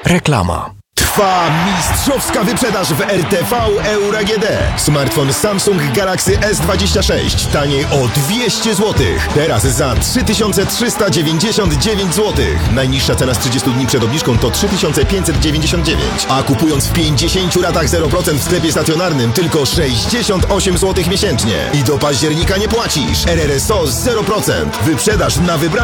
Reklama. Trwa mistrzowska wyprzedaż w RTV Euro AGD. Smartfon Samsung Galaxy S26 taniej o 200 zł. Teraz za 3399 zł. Najniższa cena z 30 dni przed obniżką to 3599, a kupując w 50 ratach 0% w sklepie stacjonarnym tylko 68 zł miesięcznie. I do października nie płacisz. RRSO 0%. Wyprzedaż na wybrane